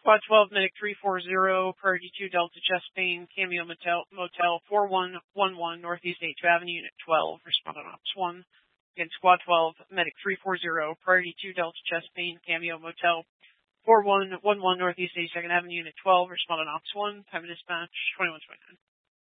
Squad 12, Medic 340, Priority 2, Delta Chest Pain, Cameo Motel 4111, Northeast 8th Avenue, Unit 12, respond on Ops 1. Again, Squad 12, Medic 340, Priority 2, Delta Chest Pain, Cameo Motel 4111, Northeast 82nd Avenue, Unit 12, respond on Ops 1. Time of dispatch, 2129.